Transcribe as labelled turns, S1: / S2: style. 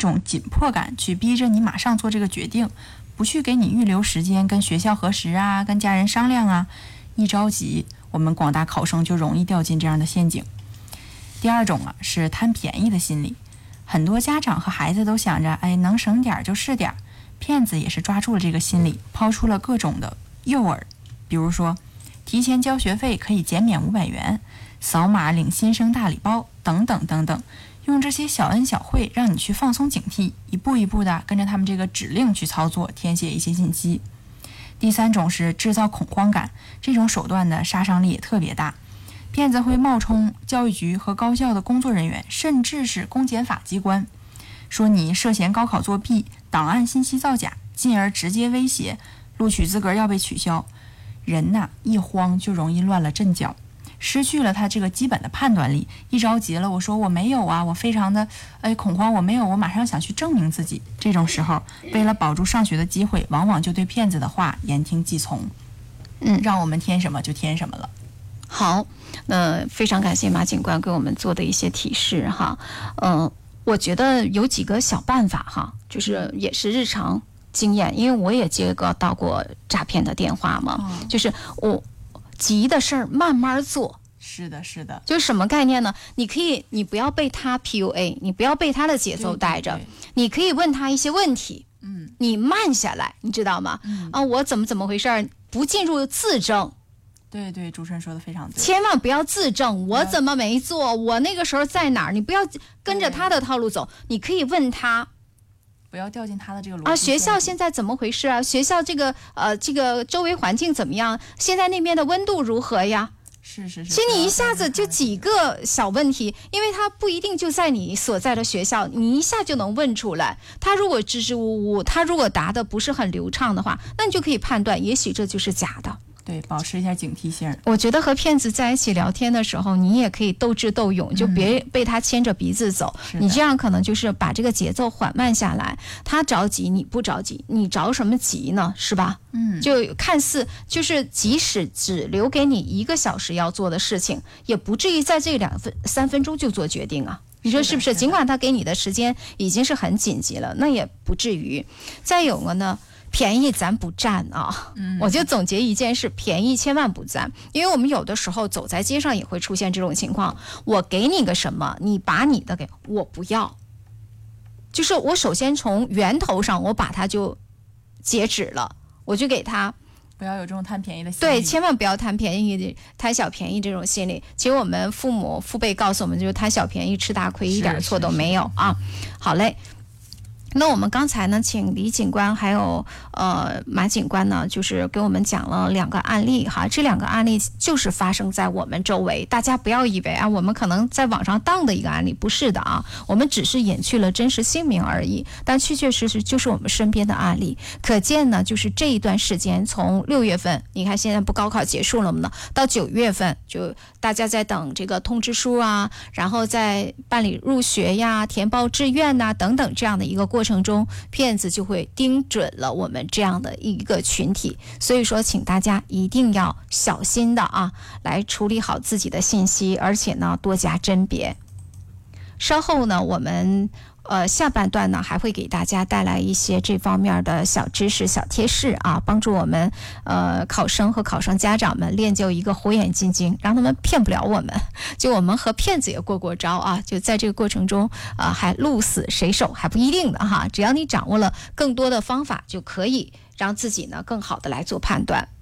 S1: 种紧迫感去逼着你马上做这个决定，不去给你预留时间跟学校核实啊，跟家人商量啊，一着急，我们广大考生就容易掉进这样的陷阱。第二种是贪便宜的心理，很多家长和孩子都想着，能省点就是点，骗子也是抓住了这个心理，抛出了各种的诱饵，比如说提前交学费可以减免500元，扫码领新生大礼包等等等等，用这些小恩小惠让你去放松警惕，一步一步的跟着他们这个指令去操作，填写一些信息。第三种是制造恐慌感，这种手段的杀伤力也特别大，骗子会冒充教育局和高校的工作人员，甚至是公检法机关，说你涉嫌高考作弊、档案信息造假，进而直接威胁录取资格要被取消。人一慌就容易乱了阵脚，失去了他这个基本的判断力，一着急了，我说我没有啊，我非常的恐慌，我没有，我马上想去证明自己。这种时候为了保住上学的机会，往往就对骗子的话言听计从，让我们填什么就填什么了。
S2: 好，非常感谢马警官给我们做的一些提示哈。我觉得有几个小办法哈，就是也是日常经验，因为我也接到过诈骗的电话嘛，就是我急的事儿慢慢做。
S1: 是的，是的，
S2: 就是什么概念呢？你不要被他 PUA， 你不要被他的节奏带着，你可以问他一些问题，你慢下来，你知道吗？我怎么回事？不进入自证。
S1: 对对，主持人说的非常对，
S2: 千万不要自证，我怎么没做？我那个时候在哪儿？你不要跟着他的套路走，你可以问他。
S1: 不要掉进他的这个逻辑
S2: 学校现在怎么回事啊？学校这个周围环境怎么样？现在那边的温度如何呀？
S1: 是。
S2: 其实你一下子就几个小问题，因为他不一定就在你所在的学校，你一下就能问出来。他如果支支吾吾，他如果答的不是很流畅的话，那你就可以判断，也许这就是假的。
S1: 对，保持一下警惕性。
S2: 我觉得和骗子在一起聊天的时候，你也可以斗智斗勇，就别被他牵着鼻子走。你这样可能就是把这个节奏缓慢下来。他着急，你不着急，你着什么急呢？是吧？就看似就是即使只留给你1个小时要做的事情，也不至于在这3分钟就做决定啊。你说是不是？尽管他给你的时间已经是很紧急了，那也不至于。再有个呢，便宜咱不占啊！我就总结一件事，便宜千万不占，因为我们有的时候走在街上也会出现这种情况，我给你个什么，你把你的给我不要，就是我首先从源头上我把它就截止了，我就给他。
S1: 不要有这种贪便宜的心理。
S2: 对，千万不要贪便宜、贪小便宜这种心理。其实我们父辈告诉我们，就是贪小便宜吃大亏，一点错都没有啊。好嘞。那我们刚才呢，请李警官还有马警官呢，就是给我们讲了2个案例哈。这2个案例就是发生在我们周围，大家不要以为我们可能在网上当的一个案例，不是的啊，我们只是隐去了真实姓名而已，但确确实实就是我们身边的案例。可见呢，就是这一段时间，从6月份，你看现在不高考结束了吗？到9月份，就大家在等这个通知书啊，然后在办理入学呀、填报志愿呐等等这样的一个过程中，骗子就会盯准了我们这样的一个群体。所以说请大家一定要小心的来处理好自己的信息，而且呢多加甄别。稍后呢我们下半段呢还会给大家带来一些这方面的小知识、小贴士帮助我们考生和考生家长们练就一个火眼金睛，让他们骗不了我们。就我们和骗子也过招就在这个过程中还鹿死谁手还不一定的只要你掌握了更多的方法，就可以让自己呢更好的来做判断。